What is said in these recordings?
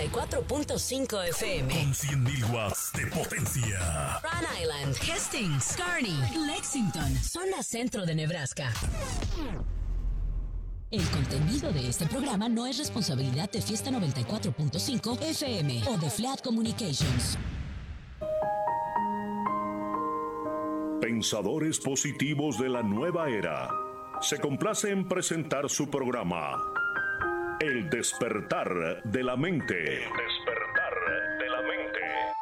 94.5 FM. Con 100.000 watts de potencia. Rhode Island, Hastings, Kearney, Lexington, zona centro de Nebraska. El contenido de este programa no es responsabilidad de Fiesta 94.5 FM o de Flat Communications. Pensadores positivos de la nueva era. Se complace en presentar su programa El despertar de la mente. El despertar de la mente.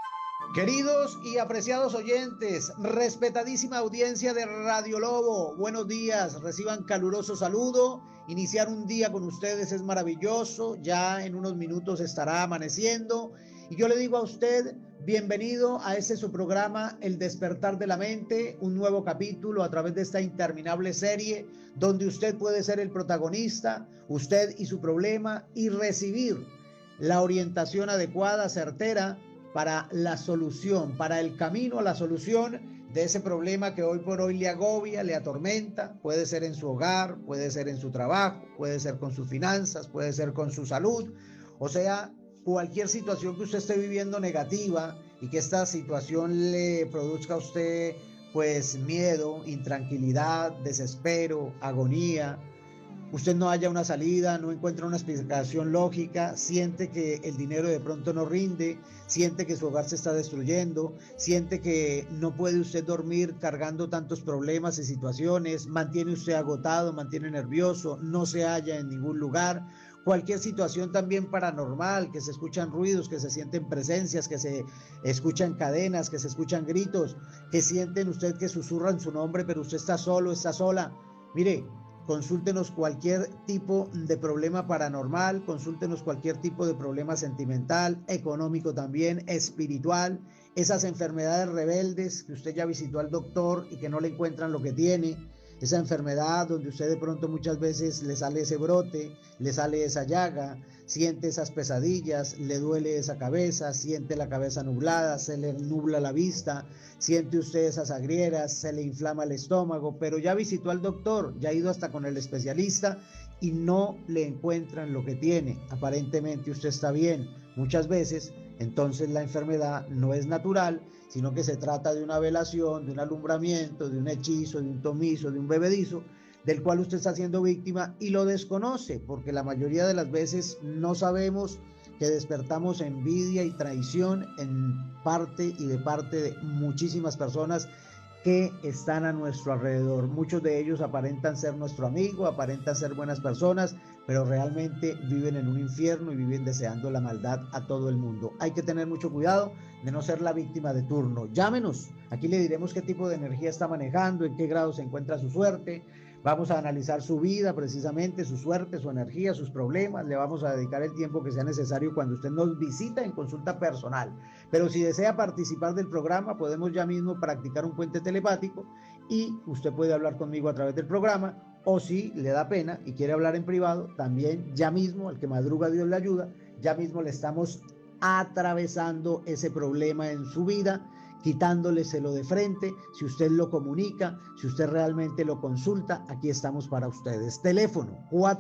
Queridos y apreciados oyentes, respetadísima audiencia de Radio Lobo, buenos días, reciban caluroso saludo. Iniciar un día con ustedes es maravilloso, ya en unos minutos estará amaneciendo y yo le digo a usted, bienvenido a este su programa El despertar de la mente, un nuevo capítulo a través de esta interminable serie donde usted puede ser el protagonista, usted y su problema, y recibir la orientación adecuada, certera, para la solución, para el camino a la solución de ese problema que hoy por hoy le agobia, le atormenta. Puede ser en su hogar, puede ser en su trabajo, puede ser con sus finanzas, puede ser con su salud, o sea, cualquier situación que usted esté viviendo negativa y que esta situación le produzca a usted pues miedo, intranquilidad, desespero, agonía. Usted no haya una salida, no encuentra una explicación lógica, siente que el dinero de pronto no rinde, siente que su hogar se está destruyendo, siente que no puede usted dormir cargando tantos problemas y situaciones, mantiene usted agotado, mantiene nervioso, no se halla en ningún lugar. Cualquier situación también paranormal, que se escuchan ruidos, que se sienten presencias, que se escuchan cadenas, que se escuchan gritos, que sienten usted que susurran su nombre, pero usted está solo, está sola. Mire, consúltenos cualquier tipo de problema paranormal, consúltenos cualquier tipo de problema sentimental, económico también, espiritual, esas enfermedades rebeldes que usted ya visitó al doctor y que no le encuentran lo que tiene, esa enfermedad donde usted de pronto muchas veces le sale ese brote, le sale esa llaga, siente esas pesadillas, le duele esa cabeza, siente la cabeza nublada, se le nubla la vista, siente usted esas agrieras, se le inflama el estómago, pero ya visitó al doctor, ya ha ido hasta con el especialista y no le encuentran lo que tiene. Aparentemente usted está bien. Muchas veces entonces la enfermedad no es natural, sino que se trata de una velación, de un alumbramiento, de un hechizo, de un tomizo, de un bebedizo, del cual usted está siendo víctima y lo desconoce, porque la mayoría de las veces no sabemos que despertamos envidia y traición en parte y de parte de muchísimas personas que están a nuestro alrededor. Muchos de ellos aparentan ser nuestro amigo, aparentan ser buenas personas, pero realmente viven en un infierno y viven deseando la maldad a todo el mundo. Hay que tener mucho cuidado de no ser la víctima de turno. Llámenos, aquí le diremos qué tipo de energía está manejando, en qué grado se encuentra su suerte. Vamos a analizar su vida precisamente, su suerte, su energía, sus problemas. Le vamos a dedicar el tiempo que sea necesario cuando usted nos visita en consulta personal. Pero si desea participar del programa, podemos ya mismo practicar un puente telepático y usted puede hablar conmigo a través del programa. O si le da pena y quiere hablar en privado, también ya mismo, al que madruga Dios le ayuda, ya mismo le estamos atravesando ese problema en su vida, quitándoleselo de frente. Si usted lo comunica, si usted realmente lo consulta, aquí estamos para ustedes. Teléfono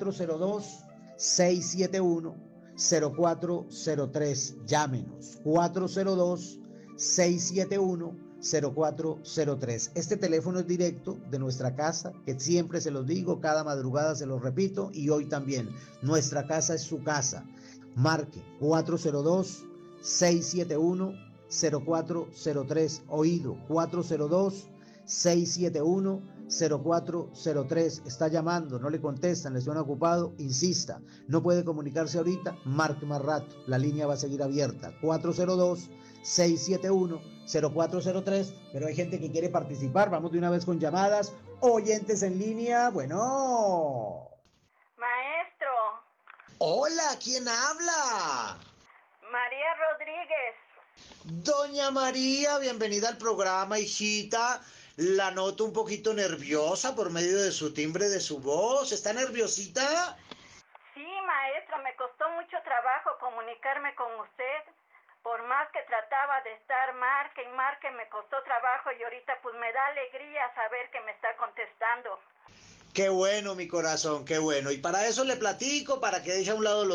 402-671-0403. Llámenos 402-671-0403. Este teléfono es directo de nuestra casa, que siempre se los digo, cada madrugada se los repito, y hoy también. Nuestra casa es su casa. Marque 402-671-0403. Oído, 402-671-0403. Está llamando, no le contestan, le suena ocupado, insista. No puede comunicarse ahorita, marque más rato. La línea va a seguir abierta. 402-671-0403. Pero hay gente que quiere participar. Vamos de una vez con llamadas. Oyentes en línea. Bueno. Maestro. Hola, ¿quién habla? María Rodríguez. Doña María, bienvenida al programa, hijita. La noto un poquito nerviosa por medio de su timbre de su voz. ¿Está nerviosita? Sí, maestro, me costó mucho trabajo comunicarme con usted. Por más que trataba de estar marque y marque, me costó trabajo y ahorita pues me da alegría saber que me está contestando. Qué bueno, mi corazón, qué bueno. Y para eso le platico, para que deje a un lado los